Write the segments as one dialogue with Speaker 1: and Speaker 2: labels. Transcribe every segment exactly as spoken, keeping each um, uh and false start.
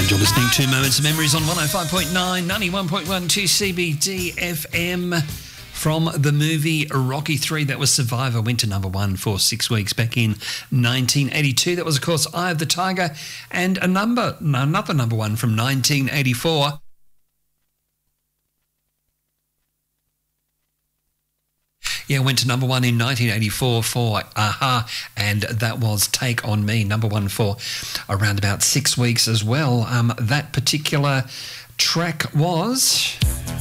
Speaker 1: And you're listening to Moments of Memories on one oh five point nine, ninety-one point one to C B D F M. From the movie Rocky three, that was Survivor, went to number one for six weeks back in nineteen eighty-two. That was, of course, Eye of the Tiger, and a number, another number one from nineteen eighty-four. Yeah, went to number one in nineteen eighty-four for Aha, and that was Take On Me, number one for around about six weeks as well. Um, that particular track was...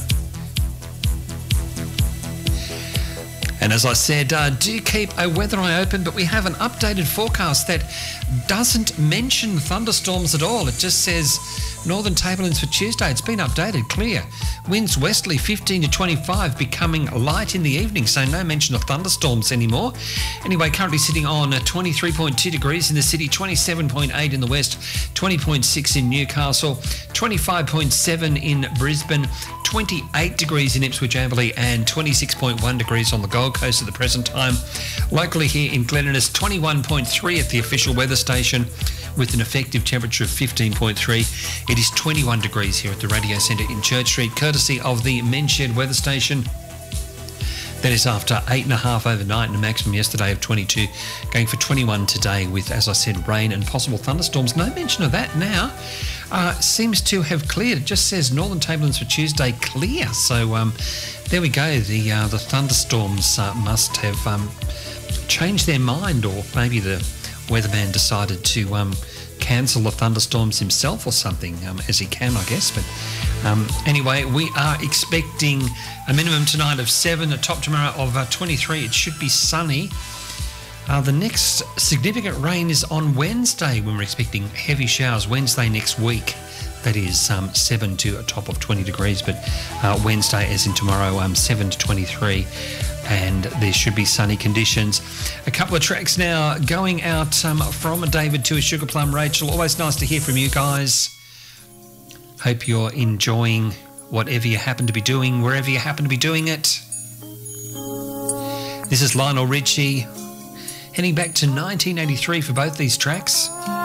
Speaker 1: And as I said, uh, do keep a weather eye open, but we have an updated forecast that doesn't mention thunderstorms at all. It just says northern tablelands for Tuesday. It's been updated, clear. Winds westerly fifteen to twenty-five, becoming light in the evening, so no mention of thunderstorms anymore. Anyway, currently sitting on twenty-three point two degrees in the city, twenty-seven point eight in the west, twenty point six in Newcastle, twenty-five point seven in Brisbane, twenty-eight degrees in Ipswich, Amberley, and twenty-six point one degrees on the Gold Coast at the present time. Locally here in Glen Innes, twenty-one point three at the official weather station, with an effective temperature of fifteen point three. It is twenty-one degrees here at the Radio Centre in Church Street, courtesy of the Men's Shed weather station. That is after eight and a half overnight and a maximum yesterday of twenty-two, going for twenty-one today with, as I said, rain and possible thunderstorms. No mention of that now. Uh, seems to have cleared. It just says northern tablelands for Tuesday clear. So um, there we go. The uh, the thunderstorms uh, must have um, changed their mind, or maybe the weatherman decided to um, cancel the thunderstorms himself or something, um, as he can, I guess. But um, anyway, we are expecting a minimum tonight of seven, a top tomorrow of uh, twenty-three. It should be sunny. Uh, the next significant rain is on Wednesday, when we're expecting heavy showers Wednesday next week. That is um, seven to a top of twenty degrees, but uh, Wednesday, as in tomorrow, um, seven to twenty-three, and there should be sunny conditions. A couple of tracks now going out um, from David to a Sugar Plum Rachel. Always nice to hear from you guys. Hope you're enjoying whatever you happen to be doing, wherever you happen to be doing it. This is Lionel Richie, heading back to nineteen eighty-three for both these tracks.